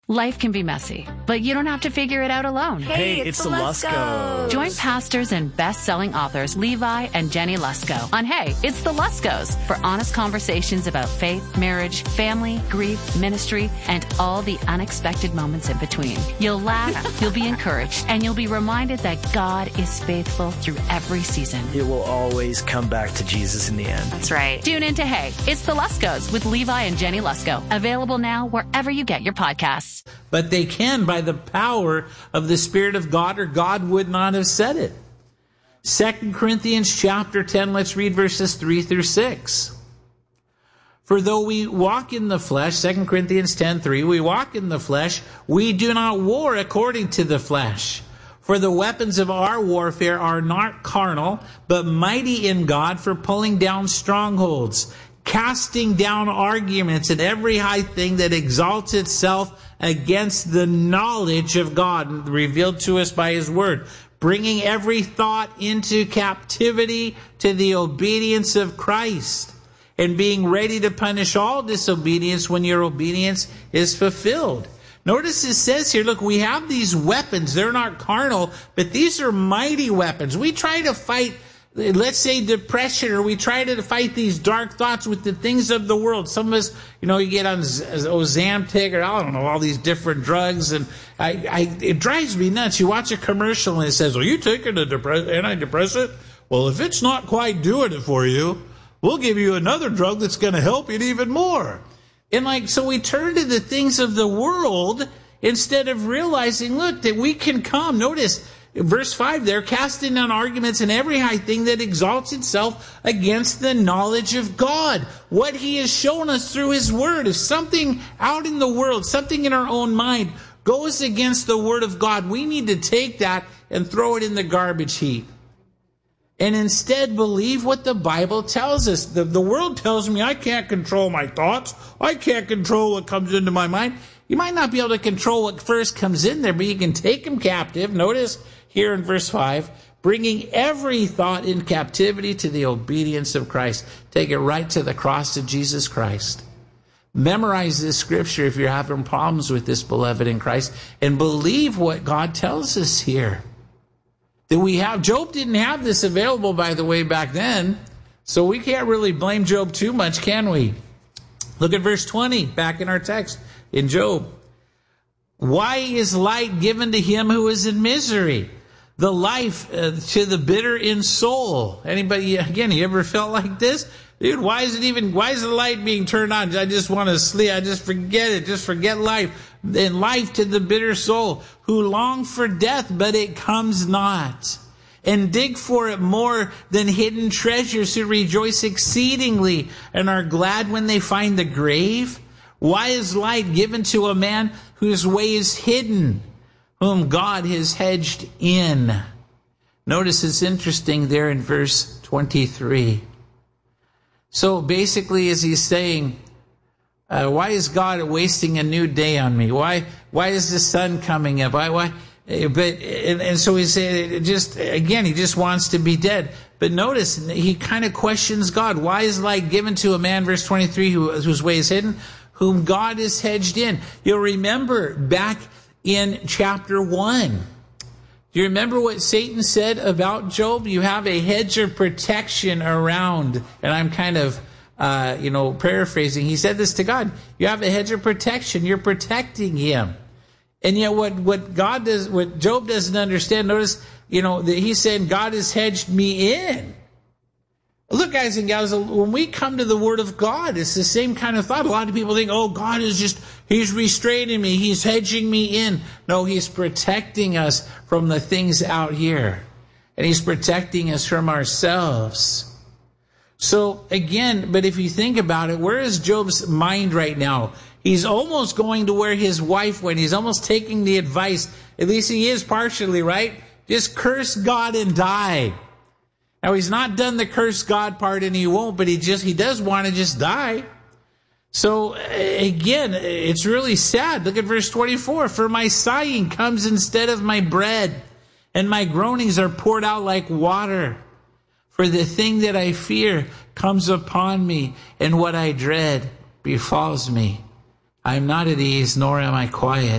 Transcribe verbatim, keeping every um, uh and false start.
Life can be messy, but you don't have to figure it out alone. Hey, Hey, it's, it's the the Luskos. Join pastors and best-selling authors Levi and Jenny Lusko on Hey, It's the Luskos for honest conversations about faith, marriage, family, grief, ministry, and all the unexpected moments in between. You'll laugh, you'll be encouraged, and you'll be reminded that God is faithful through every season. It will always come back to Jesus in the end. That's right. Tune in to Hey, It's the Luskos with Levi and Jenny Lusko. Available now wherever you get your podcasts. But they can by the power of the Spirit of God, or God would not have said it. Second Corinthians chapter ten, let's read verses three through six. For though we walk in the flesh, Second Corinthians ten three, we walk in the flesh, we do not war according to the flesh. For the weapons of our warfare are not carnal, but mighty in God for pulling down strongholds, casting down arguments and every high thing that exalts itself against the knowledge of God revealed to us by His Word, bringing every thought into captivity to the obedience of Christ, and being ready to punish all disobedience when your obedience is fulfilled. Notice it says here, look, we have these weapons. They're not carnal, but these are mighty weapons. We try to fight, let's say, depression, or we try to fight these dark thoughts with the things of the world. Some of us, you know, you get on Ozempic, or I don't know, all these different drugs, and I, I, it drives me nuts. You watch a commercial and it says, "Are you taking a depress- antidepressant? Well, if it's not quite doing it for you, we'll give you another drug that's going to help it even more." And like, so we turn to the things of the world instead of realizing, look, that we can come. Notice verse five there, casting down arguments and every high thing that exalts itself against the knowledge of God. What He has shown us through His Word. If something out in the world, something in our own mind goes against the Word of God, we need to take that and throw it in the garbage heap. And instead believe what the Bible tells us. The, the world tells me I can't control my thoughts. I can't control what comes into my mind. You might not be able to control what first comes in there, but you can take them captive. Notice here in verse five, bringing every thought in captivity to the obedience of Christ. Take it right to the cross of Jesus Christ. Memorize this scripture if you're having problems with this, beloved in Christ, and believe what God tells us here. That we have, Job didn't have this available, by the way, back then, so we can't really blame Job too much, can we? Look at verse twenty, back in our text in Job. Why is light given to him who is in misery? The life uh, to the bitter in soul. Anybody, again, you ever felt like this? Dude, why is it even, why is the light being turned on? I just want to sleep. I just forget it. Just forget life. And life to the bitter soul, who long for death, but it comes not. And dig for it more than hidden treasures, who rejoice exceedingly and are glad when they find the grave. Why is light given to a man whose way is hidden, whom God has hedged in? Notice it's interesting there in verse twenty-three. So basically, as he's saying, uh, why is God wasting a new day on me? Why why is the sun coming up? Why why? But and, and so he said, just again, he just wants to be dead. But notice he kind of questions God. Why is light given to a man, verse twenty-three, who, whose way is hidden, whom God is hedged in? You'll remember back in chapter one. Do you remember what Satan said about Job? You have a hedge of protection around. And I'm kind of, uh, you know, paraphrasing. He said this to God. You have a hedge of protection. You're protecting him. And yet what, what God does, what Job doesn't understand, notice, you know, that he's saying God has hedged me in. Look, guys and gals, when we come to the Word of God, it's the same kind of thought. A lot of people think, oh, God is just, He's restraining me. He's hedging me in. No, He's protecting us from the things out here. And He's protecting us from ourselves. So, again, but if you think about it, where is Job's mind right now? He's almost going to where his wife went. He's almost taking the advice. At least he is partially, right? Just curse God and die. Now, he's not done the curse God part, and he won't, but he just, he does want to just die. So, again, it's really sad. Look at verse twenty-four. For my sighing comes instead of my bread, and my groanings are poured out like water. For the thing that I fear comes upon me, and what I dread befalls me. I am not at ease, nor am I quiet.